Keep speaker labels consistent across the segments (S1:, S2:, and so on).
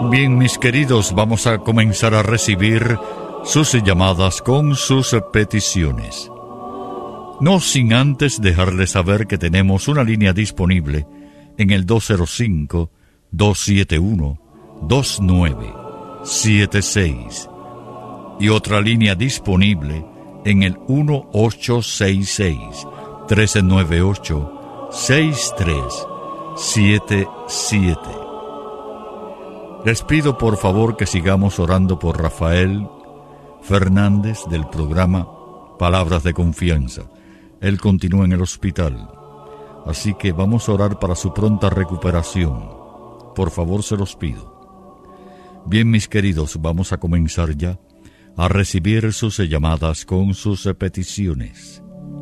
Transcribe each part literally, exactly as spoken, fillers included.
S1: Bien, mis queridos, vamos a comenzar a recibir sus llamadas con sus peticiones. No sin antes dejarles saber que tenemos una línea disponible en el dos cero cinco, dos siete uno, dos nueve siete seis y otra línea disponible en el uno ocho seis seis, tres nueve ocho, seis tres siete siete. Les pido por favor que sigamos orando por Rafael Fernández del programa Palabras de Confianza. Él continúa en el hospital, así que vamos a orar para su pronta recuperación. Por favor, se los pido. Bien, mis queridos, vamos a comenzar ya a recibir sus llamadas con sus peticiones.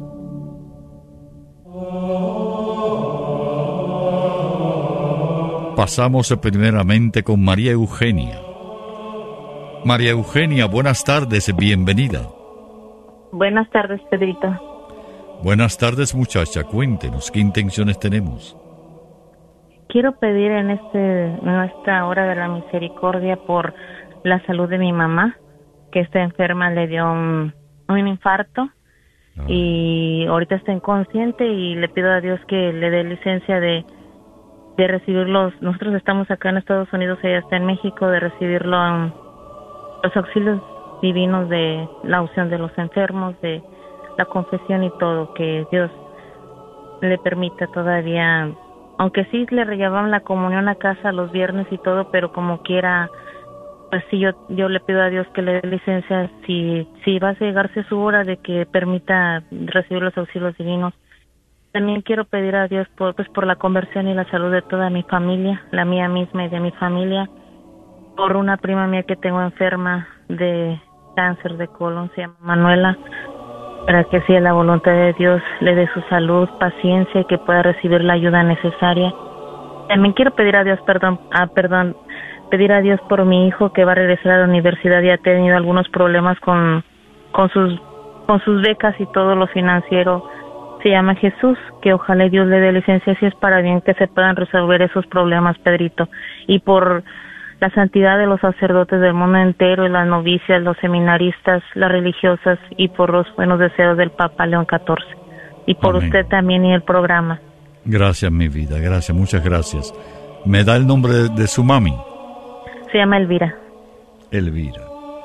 S1: Pasamos primeramente con María Eugenia. María Eugenia, buenas tardes, bienvenida.
S2: Buenas tardes, Pedrito.
S1: Buenas tardes, muchacha, cuéntenos, ¿qué intenciones tenemos?
S2: Quiero pedir en, este, en esta hora de la misericordia por la salud de mi mamá, que está enferma, le dio un, un infarto. Ay. Y ahorita está inconsciente y le pido a Dios que le dé licencia de, de recibirlos. Nosotros estamos acá en Estados Unidos, ella está en México, de recibirlo um, los auxilios divinos de la unción de los enfermos, de la confesión y todo, que Dios le permita todavía, aunque sí le llevaban la comunión a casa los viernes y todo, pero como quiera, pues sí, yo yo le pido a Dios que le dé licencia, si, si va a llegarse su hora de que permita recibir los auxilios divinos. También quiero pedir a Dios por, pues, por la conversión y la salud de toda mi familia, la mía misma y de mi familia, por una prima mía que tengo enferma de cáncer de colon, se llama Manuela, para que sea la voluntad de Dios, le dé su salud, paciencia y que pueda recibir la ayuda necesaria. También quiero pedir a Dios, perdón, ah, perdón, pedir a Dios por mi hijo que va a regresar a la universidad y ha tenido algunos problemas con, con sus, con sus becas y todo lo financiero. Se llama Jesús, que ojalá Dios le dé licencia, si es para bien, que se puedan resolver esos problemas, Pedrito. Y por la santidad de los sacerdotes del mundo entero, y las novicias, los seminaristas, las religiosas, y por los buenos deseos del Papa León catorce. Y por Amén. Usted también y el programa.
S1: Gracias, mi vida, gracias, muchas gracias. ¿Me da el nombre de, de su mami?
S2: Se llama Elvira.
S1: Elvira.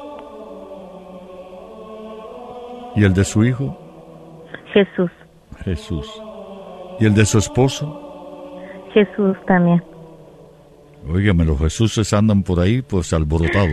S1: ¿Y el de su hijo?
S2: Jesús.
S1: Jesús. ¿Y el de su esposo?
S2: Jesús también.
S1: Óigame, los Jesuses andan por ahí pues alborotados.